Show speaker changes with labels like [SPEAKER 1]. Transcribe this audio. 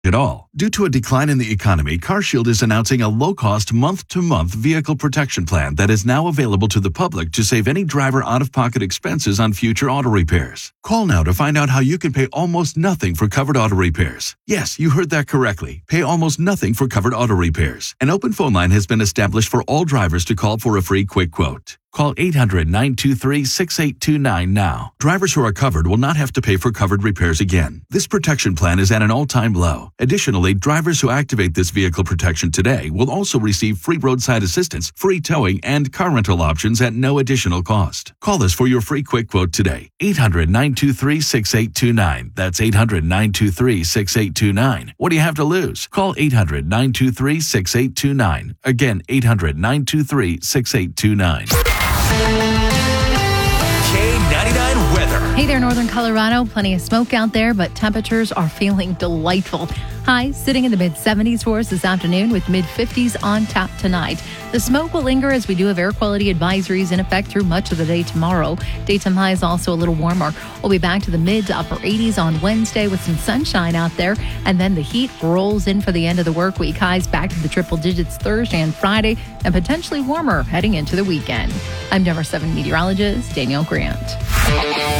[SPEAKER 1] at all. Due to a decline in the economy, CarShield is announcing a low-cost month-to-month vehicle protection plan that is now available to the public to save any driver out-of-pocket expenses on future auto repairs. Call now to find out how you can pay almost nothing for covered auto repairs. Yes, you heard that correctly. Pay almost nothing for covered auto repairs. An open phone line has been established for all drivers to call for a free quick quote. Call 800-923-6829 now. Drivers who are covered will not have to pay for covered repairs again. This protection plan is at an all-time low. Additionally, drivers who activate this vehicle protection today will also receive free roadside assistance, free towing, and car rental options at no additional cost. Call us for your free quick quote today. 800-923-6829. That's 800-923-6829. What do you have to lose? Call 800-923-6829. Again, 800-923-6829.
[SPEAKER 2] K99 weather.
[SPEAKER 3] Hey there, Northern Colorado. Plenty of smoke out there, but temperatures are feeling delightful. Highs sitting in the mid-70s for us this afternoon with mid-50s on tap tonight. The smoke will linger as we do have air quality advisories in effect through much of the day tomorrow. Daytime highs also a little warmer. We'll be back to the mid to upper 80s on Wednesday with some sunshine out there. And then the heat rolls in for the end of the work week. Highs back to the triple digits Thursday and Friday and potentially warmer heading into the weekend. I'm Denver 7 meteorologist Danielle Grant.